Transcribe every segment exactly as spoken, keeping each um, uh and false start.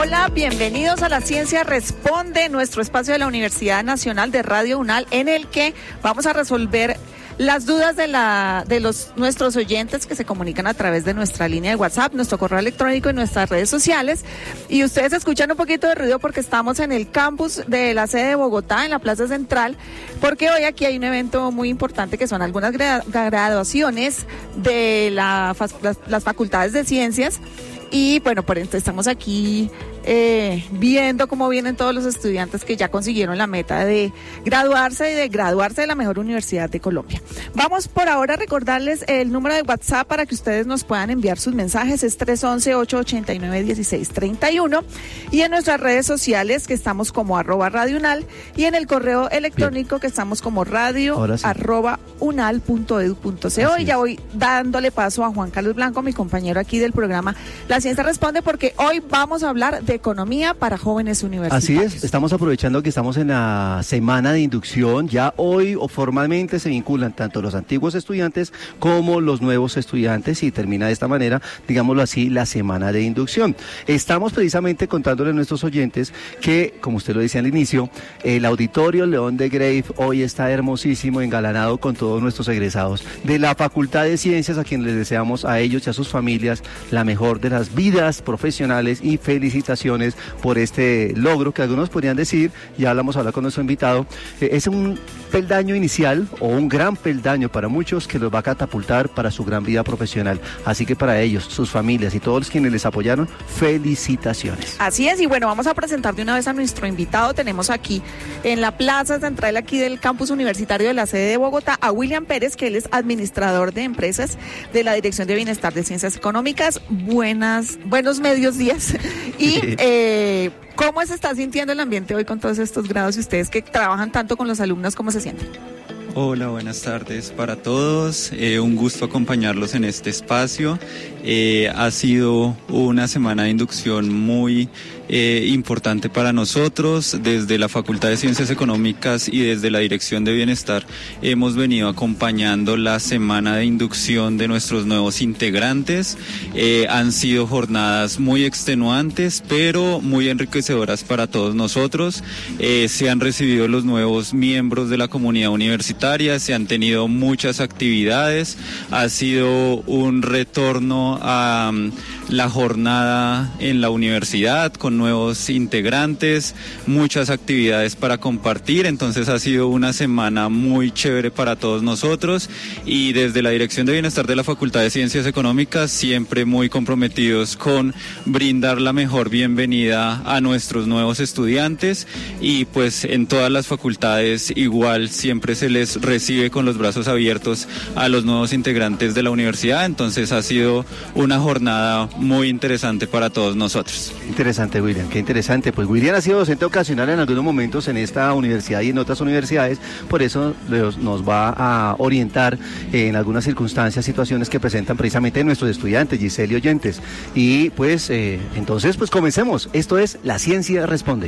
Hola, bienvenidos a La Ciencia Responde, nuestro espacio de la Universidad Nacional de Radio UNAL, en el que vamos a resolver las dudas de la de los nuestros oyentes que se comunican a través de nuestra línea de WhatsApp, nuestro correo electrónico y nuestras redes sociales. Y ustedes escuchan un poquito de ruido porque estamos en el campus de la sede de Bogotá, en la Plaza Central, porque hoy aquí hay un evento muy importante que son algunas graduaciones de la, las, las facultades de ciencias. Y bueno, por entonces estamos aquí eh, viendo cómo vienen todos los estudiantes que ya consiguieron la meta de graduarse y de graduarse de la mejor universidad de Colombia. Vamos por ahora a recordarles el número de WhatsApp para que ustedes nos puedan enviar sus mensajes, es tres once, ocho ochenta y nueve, dieciséis treinta y uno, y en nuestras redes sociales que estamos como arroba Radio UNAL, y en el correo electrónico Bien. que estamos como radio sí. arroba unal punto edu punto co. Y ya voy dándole paso a Juan Carlos Blanco, mi compañero aquí del programa La Ciencia Responde, porque hoy vamos a hablar de economía para jóvenes universitarios. Así es, estamos aprovechando que estamos en la semana de inducción. Ya hoy o formalmente se vinculan tanto los antiguos estudiantes como los nuevos estudiantes y termina de esta manera, digámoslo así, la semana de inducción. Estamos precisamente contándole a nuestros oyentes que, como usted lo decía al inicio, el auditorio León de Grave hoy está hermosísimo, engalanado con todos nuestros egresados de la Facultad de Ciencias, a quienes les deseamos a ellos y a sus familias la mejor de las vidas profesionales y felicitaciones por este logro que algunos podrían decir, ya hablamos ahora con nuestro invitado, eh, es un peldaño inicial o un gran peldaño para muchos que los va a catapultar para su gran vida profesional. Así que para ellos, sus familias y todos los quienes les apoyaron, felicitaciones. Así es, y bueno, vamos a presentar de una vez a nuestro invitado. Tenemos aquí en la Plaza Central aquí del campus universitario de la sede de Bogotá a William Pérez, que él es administrador de empresas de la Dirección de Bienestar de Ciencias Económicas. Buenas, buenos medios días. Y eh, ¿cómo se está sintiendo el ambiente hoy con todos estos grados y ustedes que trabajan tanto con los alumnos, cómo se sienten? Hola, buenas tardes para todos. Eh, un gusto acompañarlos en este espacio. Eh, ha sido una semana de inducción muy eh, importante para nosotros. Desde la Facultad de Ciencias Económicas y desde la Dirección de Bienestar hemos venido acompañando la semana de inducción de nuestros nuevos integrantes. Eh, han sido jornadas muy extenuantes, pero muy enriquecedoras para todos nosotros. Eh, se han recibido los nuevos miembros de la comunidad universitaria. Se han tenido muchas actividades, ha sido un retorno a um, la jornada en la universidad con nuevos integrantes, muchas actividades para compartir, entonces ha sido una semana muy chévere para todos nosotros y desde la Dirección de Bienestar de la Facultad de Ciencias Económicas siempre muy comprometidos con brindar la mejor bienvenida a nuestros nuevos estudiantes y pues en todas las facultades igual siempre se les recibe con los brazos abiertos a los nuevos integrantes de la universidad, entonces ha sido una jornada muy interesante para todos nosotros. Interesante, William, qué interesante. Pues William ha sido docente ocasional en algunos momentos en esta universidad y en otras universidades, por eso nos va a orientar en algunas circunstancias, situaciones que presentan precisamente nuestros estudiantes, Giselle y oyentes. Y pues eh, entonces pues comencemos. Esto es La Ciencia Responde.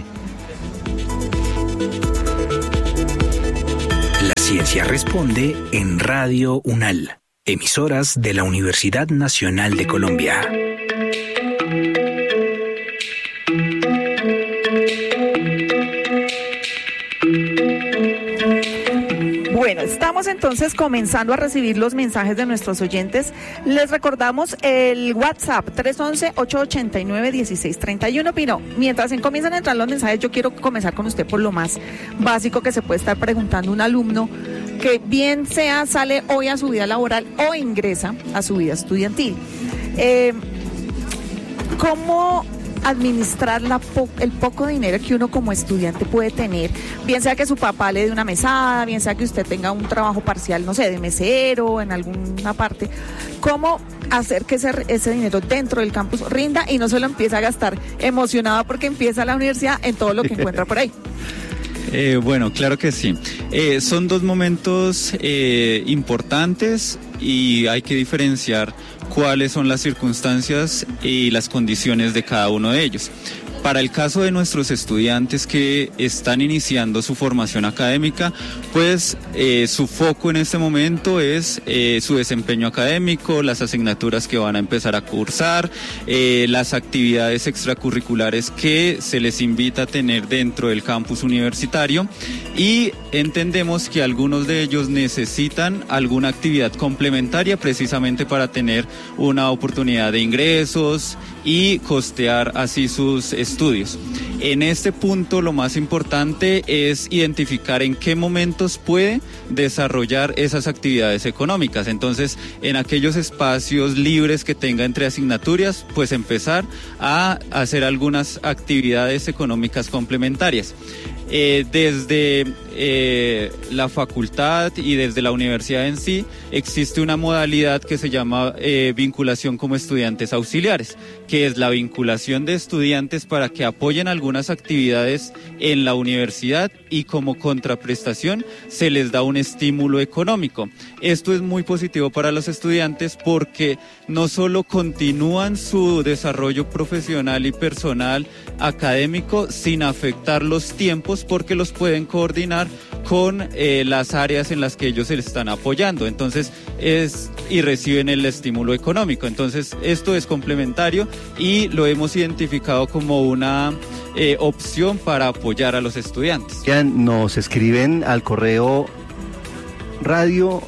La Ciencia Responde en Radio UNAL, emisoras de la Universidad Nacional de Colombia. Bueno, estamos entonces comenzando a recibir los mensajes de nuestros oyentes. Les recordamos el WhatsApp tres once, ocho ochenta y nueve, dieciséis treinta y uno. Pino, mientras comienzan a entrar los mensajes, yo quiero comenzar con usted por lo más básico que se puede estar preguntando un alumno que bien sea sale hoy a su vida laboral o ingresa a su vida estudiantil. Eh, ¿Cómo administrar la po- el poco dinero que uno como estudiante puede tener, bien sea que su papá le dé una mesada, bien sea que usted tenga un trabajo parcial, no sé, de mesero en alguna parte? ¿Cómo hacer que ese, ese dinero dentro del campus rinda y no se lo empiece a gastar emocionado porque empieza la universidad en todo lo que encuentra por ahí? Eh, bueno, claro que sí. Eh, son dos momentos eh, importantes y hay que diferenciar cuáles son las circunstancias y las condiciones de cada uno de ellos. Para el caso de nuestros estudiantes que están iniciando su formación académica, pues eh, su foco en este momento es eh, su desempeño académico, las asignaturas que van a empezar a cursar, eh, las actividades extracurriculares que se les invita a tener dentro del campus universitario, y entendemos que algunos de ellos necesitan alguna actividad complementaria precisamente para tener una oportunidad de ingresos y costear así sus estudios. En este punto lo más importante es identificar en qué momentos puede desarrollar esas actividades económicas. Entonces, en aquellos espacios libres que tenga entre asignaturas, pues empezar a hacer algunas actividades económicas complementarias. Eh, desde eh, la facultad y desde la universidad en sí existe una modalidad que se llama eh, vinculación como estudiantes auxiliares, que es la vinculación de estudiantes para que apoyen algunas actividades en la universidad y como contraprestación se les da un estímulo económico. Esto es muy positivo para los estudiantes porque no solo continúan su desarrollo profesional y personal académico sin afectar los tiempos, porque los pueden coordinar con eh, las áreas en las que ellos se les están apoyando, entonces es y reciben el estímulo económico. Entonces esto es complementario y lo hemos identificado como una eh, opción para apoyar a los estudiantes. Nos escriben al correo radio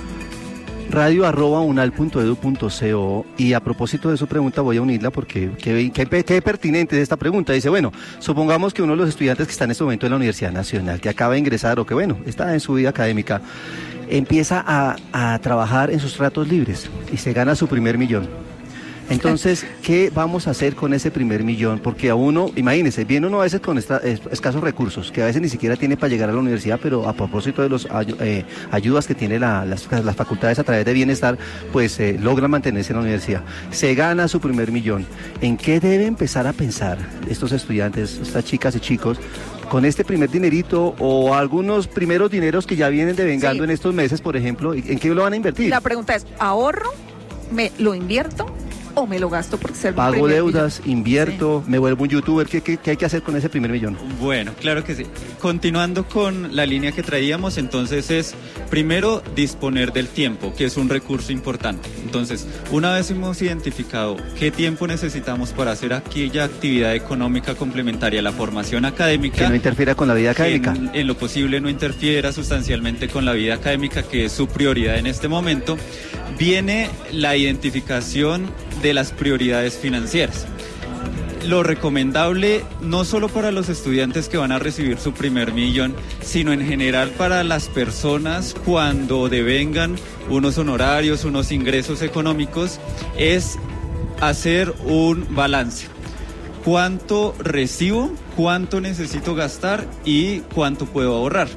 radio arroba unal punto edu punto co, y a propósito de su pregunta voy a unirla porque qué, qué, qué pertinente es esta pregunta. Dice, bueno, supongamos que uno de los estudiantes que está en este momento en la Universidad Nacional, que acaba de ingresar o que bueno, está en su vida académica, empieza a, a trabajar en sus ratos libres y se gana su primer millón. Entonces, ¿qué vamos a hacer con ese primer millón? Porque a uno, imagínese, viene uno a veces con esta, es, escasos recursos, que a veces ni siquiera tiene para llegar a la universidad, pero a propósito de las eh, ayudas que tiene la, las, las facultades a través de bienestar, pues eh, logra mantenerse en la universidad. Se gana su primer millón. ¿En qué debe empezar a pensar estos estudiantes, estas chicas y chicos, con este primer dinerito o algunos primeros dineros que ya vienen devengando sí. en estos meses, por ejemplo? ¿En qué lo van a invertir? La pregunta es, ¿ahorro? ¿Me lo invierto? ¿O me lo gasto por ser pago deudas, millón? invierto, sí. me vuelvo un youtuber? ¿Qué, qué, ¿Qué hay que hacer con ese primer millón? Bueno, claro que sí. Continuando con la línea que traíamos, entonces es primero disponer del tiempo, que es un recurso importante. Entonces, una vez hemos identificado qué tiempo necesitamos para hacer aquella actividad económica complementaria a la formación académica, que no interfiera con la vida académica, en, en lo posible no interfiera sustancialmente con la vida académica, que es su prioridad en este momento, viene la identificación de las prioridades financieras. Lo recomendable, no solo para los estudiantes que van a recibir su primer millón, sino en general para las personas cuando devengan unos honorarios, unos ingresos económicos, es hacer un balance. ¿Cuánto recibo? ¿Cuánto necesito gastar? ¿Y cuánto puedo ahorrar?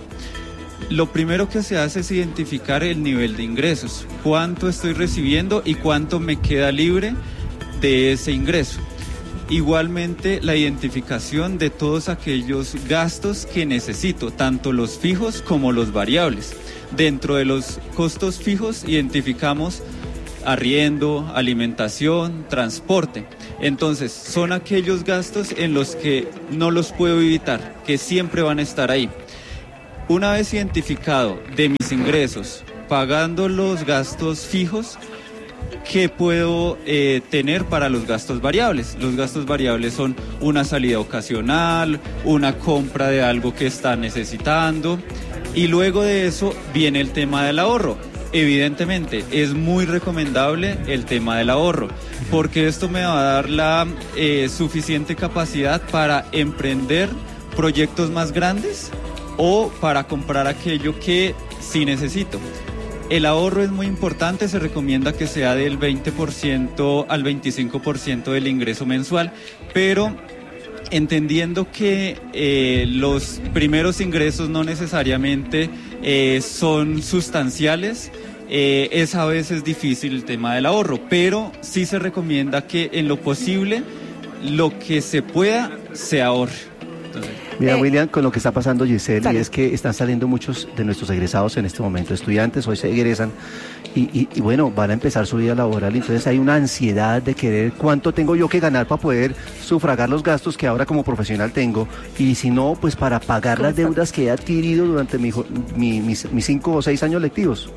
Lo primero que se hace es identificar el nivel de ingresos, cuánto estoy recibiendo y cuánto me queda libre de ese ingreso. Igualmente, la identificación de todos aquellos gastos que necesito, tanto los fijos como los variables. Dentro de los costos fijos identificamos arriendo, alimentación, transporte. Entonces, son aquellos gastos en los que no los puedo evitar, que siempre van a estar ahí. Una vez identificado de mis ingresos, pagando los gastos fijos, ¿qué puedo eh, tener para los gastos variables? Los gastos variables son una salida ocasional, una compra de algo que están necesitando, y luego de eso viene el tema del ahorro. Evidentemente, es muy recomendable el tema del ahorro, porque esto me va a dar la eh, suficiente capacidad para emprender proyectos más grandes o para comprar aquello que sí necesito. El ahorro es muy importante, se recomienda que sea del veinte por ciento al veinticinco por ciento del ingreso mensual, pero entendiendo que eh, los primeros ingresos no necesariamente eh, son sustanciales, eh, es a veces difícil el tema del ahorro, pero sí se recomienda que en lo posible, lo que se pueda, se ahorre. Entonces, Mira, Eh, William, con lo que está pasando, Giselle, Dale. y es que están saliendo muchos de nuestros egresados en este momento, estudiantes, hoy se egresan, y, y, y bueno, van a empezar su vida laboral, entonces hay una ansiedad de querer cuánto tengo yo que ganar para poder sufragar los gastos que ahora como profesional tengo, y si no, pues para pagar las deudas que he adquirido durante mi, jo- mi- mis, mis cinco o seis años lectivos.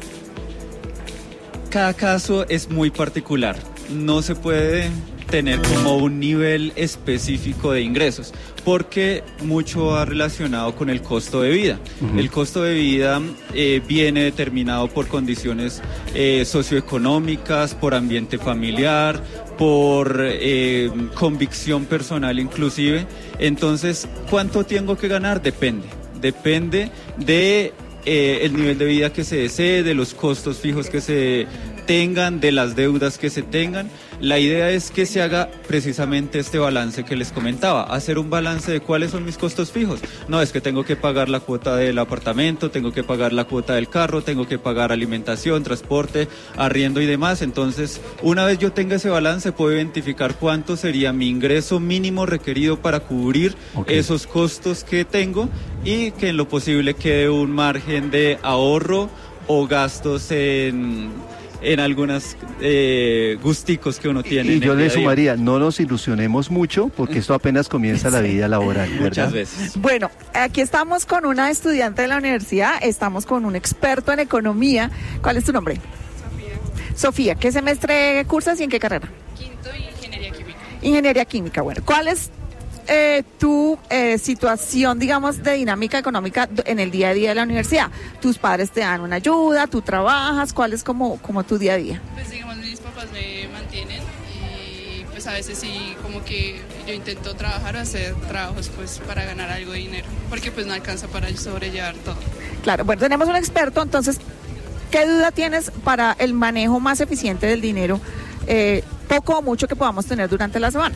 cada caso es muy particular. No se puede tener como un nivel específico de ingresos, porque mucho va relacionado con el costo de vida. Uh-huh. El costo de vida eh, viene determinado por condiciones eh, socioeconómicas, por ambiente familiar, por eh, convicción personal inclusive. Entonces, ¿cuánto tengo que ganar? Depende. Depende de eh, el nivel de vida que se desee, de los costos fijos que se tengan, de las deudas que se tengan. La idea es que se haga precisamente este balance que les comentaba, hacer un balance de cuáles son mis costos fijos. No es que tengo que pagar la cuota del apartamento, tengo que pagar la cuota del carro, tengo que pagar alimentación, transporte, arriendo y demás. Entonces, una vez yo tenga ese balance, puedo identificar cuánto sería mi ingreso mínimo requerido para cubrir Okay. esos costos que tengo, y que en lo posible quede un margen de ahorro o gastos en... en algunas eh, gusticos que uno tiene. Y en yo el le día a día. sumaría, no nos ilusionemos mucho, porque esto apenas comienza la vida laboral, ¿verdad? Muchas veces. Bueno, aquí estamos con una estudiante de la universidad, estamos con un experto en economía. ¿Cuál es tu nombre? Sofía. Sofía, ¿qué semestre cursas y en qué carrera? Quinto y ingeniería química. Ingeniería química. Bueno, ¿cuál es eh, tu eh, situación, digamos, de dinámica económica d- en el día a día de la universidad? ¿Tus padres te dan una ayuda? ¿Tú trabajas? ¿Cuál es como, como tu día a día? Pues digamos, mis papás me mantienen y pues a veces sí como que yo intento trabajar o hacer trabajos pues para ganar algo de dinero, porque pues no alcanza para sobrellevar todo. Claro, bueno, tenemos un experto, entonces, ¿qué duda tienes para el manejo más eficiente del dinero, eh, poco o mucho que podamos tener durante la semana?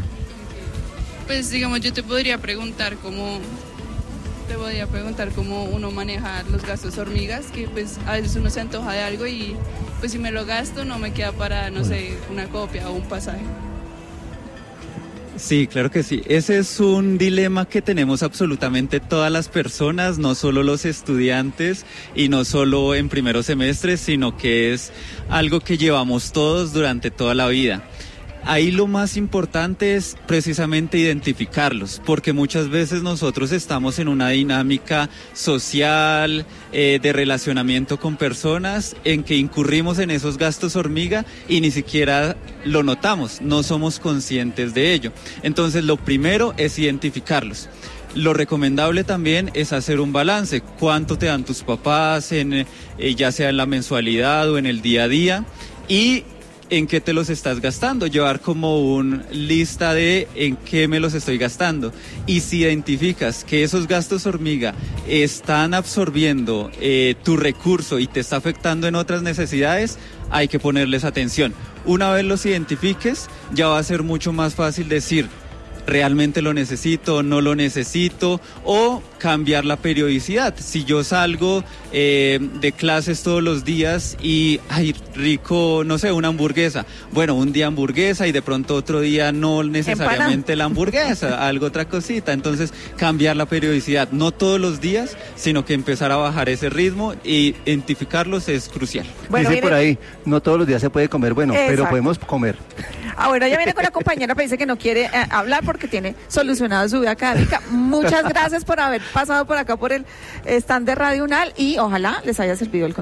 Pues digamos, yo te podría preguntar cómo, te podría preguntar cómo uno maneja los gastos hormigas, que pues a veces uno se antoja de algo y pues si me lo gasto no me queda para, no sé, una copia o un pasaje. Sí, claro que sí. Ese es un dilema que tenemos absolutamente todas las personas, no solo los estudiantes y no solo en primeros semestres, sino que es algo que llevamos todos durante toda la vida. Ahí lo más importante es precisamente identificarlos, porque muchas veces nosotros estamos en una dinámica social, eh, de relacionamiento con personas, en que incurrimos en esos gastos hormiga y ni siquiera lo notamos, no somos conscientes de ello. Entonces, lo primero es identificarlos. Lo recomendable también es hacer un balance. ¿Cuánto te dan tus papás, en, eh, ya sea en la mensualidad o en el día a día? Y en qué te los estás gastando, llevar como una lista de en qué me los estoy gastando. Y si identificas que esos gastos hormiga están absorbiendo eh, tu recurso y te está afectando en otras necesidades, hay que ponerles atención. Una vez los identifiques, ya va a ser mucho más fácil decir, ¿realmente lo necesito, no lo necesito? O cambiar la periodicidad. Si yo salgo eh, de clases todos los días y, ay, rico, no sé, una hamburguesa. Bueno, un día hamburguesa y de pronto otro día no necesariamente la hamburguesa, algo otra cosita. Entonces, cambiar la periodicidad. No todos los días, sino que empezar a bajar ese ritmo y identificarlos es crucial. Bueno, Dice por mire- ahí, no todos los días se puede comer, bueno, pero Exacto. podemos comer. Ah, bueno, ella viene con la compañera, pero dice que no quiere eh, hablar porque tiene solucionado su vida académica. Muchas gracias por haber pasado por acá por el stand de Radio UNAL y ojalá les haya servido el